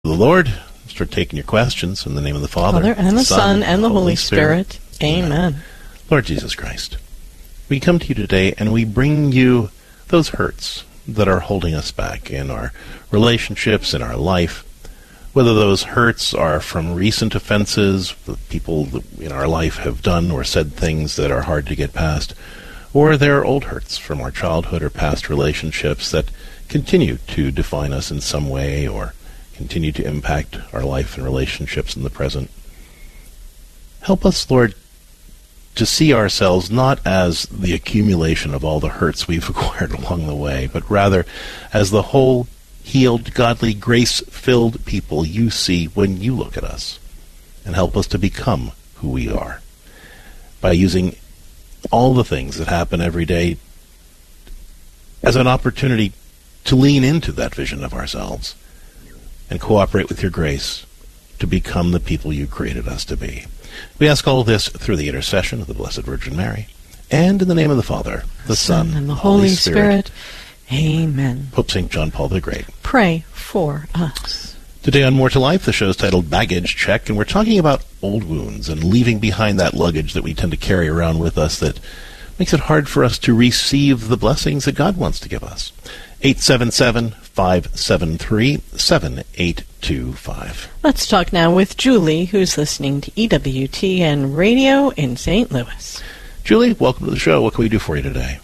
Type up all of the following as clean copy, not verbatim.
the Lord. Start taking your questions in the name of the Father and the Son, and the Holy Spirit. Amen. Lord Jesus Christ, we come to you today and we bring you those hurts that are holding us back in our relationships, in our life, whether those hurts are from recent offenses, the people in our life have done or said things that are hard to get past, or they're old hurts from our childhood or past relationships that continue to define us in some way or continue to impact our life and relationships in the present. Help us, Lord, to see ourselves not as the accumulation of all the hurts we've acquired along the way, but rather as the whole, healed, godly, grace-filled people you see when you look at us. And help us to become who we are by using all the things that happen every day as an opportunity to lean into that vision of ourselves and cooperate with your grace to become the people you created us to be. We ask all of this through the intercession of the Blessed Virgin Mary, and in the name of the Father, the Son, and the Holy Spirit. Amen. Pope St. John Paul the Great, pray for us. Today on More to Life, the show is titled Baggage Check, and we're talking about old wounds and leaving behind that luggage that we tend to carry around with us that makes it hard for us to receive the blessings that God wants to give us. 877-573-7825. Let's talk now with Julie, who's listening to EWTN Radio in St. Louis. Julie, welcome to the show. What can we do for you today?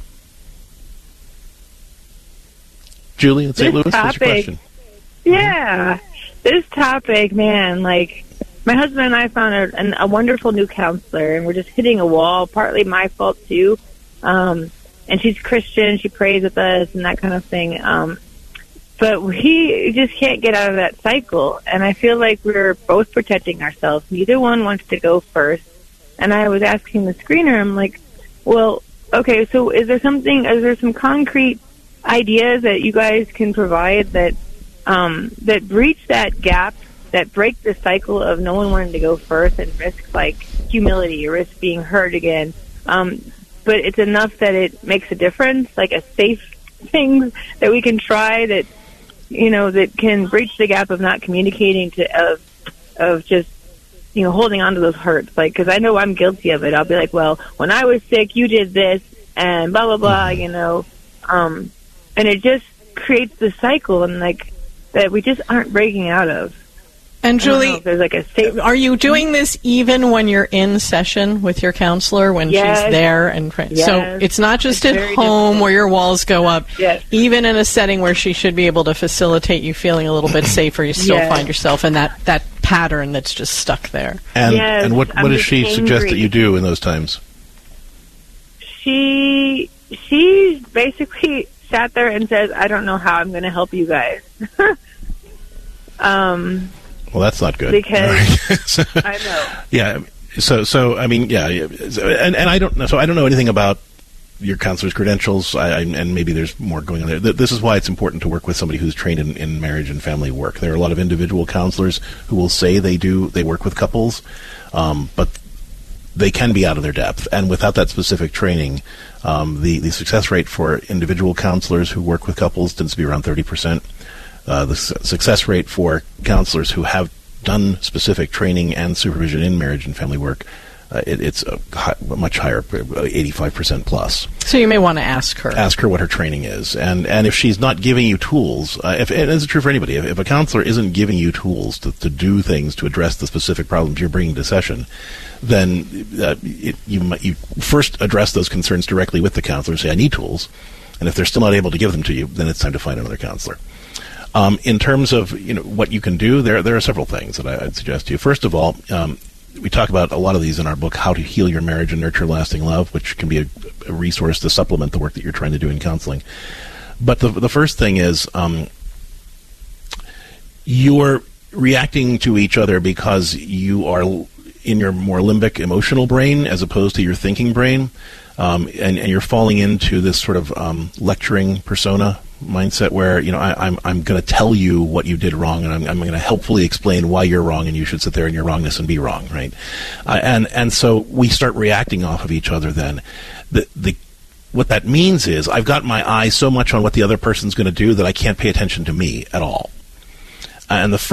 Julie in St. Louis, what's your question? Yeah, this topic, man, like, my husband and I found a wonderful new counselor, and we're just hitting a wall, partly my fault, too. And she's Christian, she prays with us and that kind of thing. But he just can't get out of that cycle. And I feel like we're both protecting ourselves. Neither one wants to go first. And I was asking the screener, I'm like, well, okay, so is there some concrete ideas that you guys can provide that breach that gap, that break the cycle of no one wanting to go first and risk, like, humility or risk being hurt again? But it's enough that it makes a difference, like a safe thing that we can try that, you know, that can breach the gap of not communicating of just, you know, holding on to those hurts. Like, because I know I'm guilty of it. I'll be like, well, when I was sick, you did this and blah, blah, blah, you know. And it just creates the cycle and, like, that we just aren't breaking out of. And Julie, there's like a safe. Are you doing this even when you're in session with your counselor, when she's there? And so it's not just at home where your walls go up. Yes. Even in a setting where she should be able to facilitate you feeling a little bit safer, you still find yourself in that pattern that's just stuck there. And what does she suggest that you do in those times? She basically sat there and says, I don't know how I'm going to help you guys. Well, that's not good. Because I know. Yeah. So I mean, yeah. And I don't know. So I don't know anything about your counselor's credentials. And maybe there's more going on there. This is why it's important to work with somebody who's trained in marriage and family work. There are a lot of individual counselors who will say they work with couples, but they can be out of their depth. And without that specific training, the success rate for individual counselors who work with couples tends to be around 30%. The success rate for counselors who have done specific training and supervision in marriage and family work, it's much higher, 85% plus. So you may want to ask her. Ask her what her training is. And if she's not giving you tools, and it's true for anybody, if a counselor isn't giving you tools to do things to address the specific problems you're bringing to session, then you first address those concerns directly with the counselor and say, I need tools. And if they're still not able to give them to you, then it's time to find another counselor. In terms of what you can do, there are several things that I'd suggest to you. First of all, we talk about a lot of these in our book, How to Heal Your Marriage and Nurture Lasting Love, which can be a resource to supplement the work that you're trying to do in counseling. But the first thing is you're reacting to each other because you are in your more limbic emotional brain as opposed to your thinking brain, and you're falling into this sort of lecturing persona mindset where I'm going to tell you what you did wrong, and I'm going to helpfully explain why you're wrong, and you should sit there in your wrongness and be wrong, right? And so we start reacting off of each other. Then what that means is I've got my eye so much on what the other person's going to do that I can't pay attention to me at all. And the